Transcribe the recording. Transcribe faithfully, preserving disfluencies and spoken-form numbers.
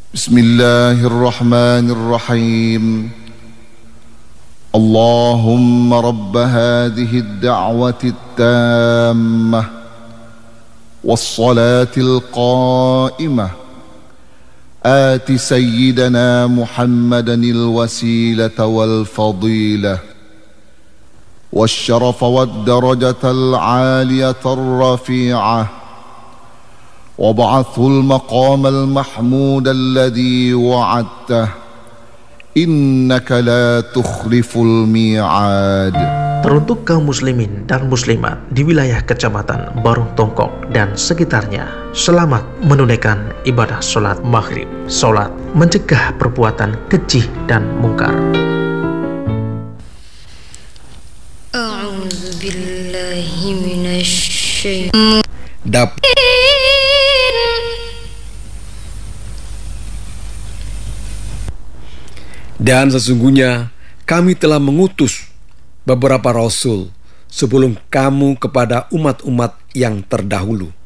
بسم الله الرحمن الرحيم اللهم رب هذه الدعوة التامة والصلاة القائمة آت سيدنا محمدا الوسيلة والفضيلة والشرف والدرجة العالية الرفيعة وابعثه المقام المحمود الذي وعدته إنك لا تخلف الميعاد. Teruntuk kaum muslimin dan muslimat di wilayah Kecamatan Barung Tongkok dan sekitarnya, selamat menunaikan ibadah sholat maghrib. Sholat mencegah perbuatan keji dan mungkar. A'udzu billahi minasy Dap Dan sesungguhnya kami telah mengutus beberapa rasul sebelum kamu kepada umat-umat yang terdahulu.